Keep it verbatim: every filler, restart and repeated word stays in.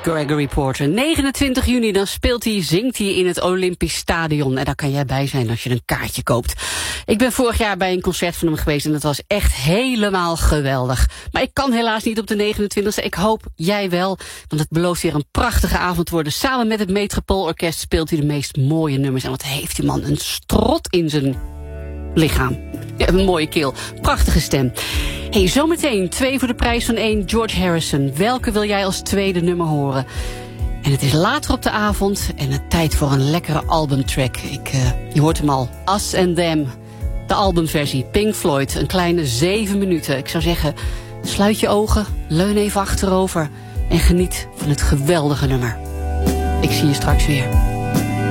Gregory Porter. negenentwintig juni, dan speelt hij, zingt hij in het Olympisch Stadion. En daar kan jij bij zijn als je een kaartje koopt. Ik ben vorig jaar bij een concert van hem geweest en dat was echt helemaal geweldig. Maar ik kan helaas niet op de negenentwintigste. Ik hoop jij wel, want het belooft weer een prachtige avond te worden. Samen met het Metropoolorkest speelt hij de meest mooie nummers. En wat heeft die man een strot in zijn lichaam. Ja, een mooie keel. Prachtige stem. Hey, zometeen twee voor de prijs van één. George Harrison. Welke wil jij als tweede nummer horen? En het is later op de avond en het tijd voor een lekkere albumtrack. Ik, uh, je hoort hem al. Us and Them. De albumversie. Pink Floyd. Een kleine zeven minuten. Ik zou zeggen, sluit je ogen, leun even achterover en geniet van het geweldige nummer. Ik zie je straks weer.